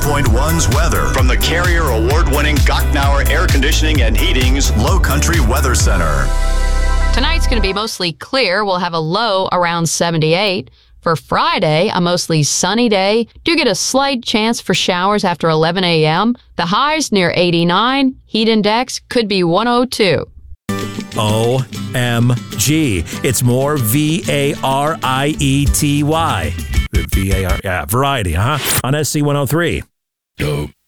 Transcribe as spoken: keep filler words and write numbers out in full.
point one's weather from the Carrier award-winning Gocknauer Air Conditioning and Heating's Low Country Weather Center. Tonight's going to be mostly clear. We'll have a low around seventy-eight. For Friday, a mostly sunny day. Do get a slight chance for showers after eleven a.m. The highs near eighty-nine. Heat index could be one oh two. O M G. It's more V A R I E T Y. V A R, yeah, variety, huh? On S C one oh three. Dope.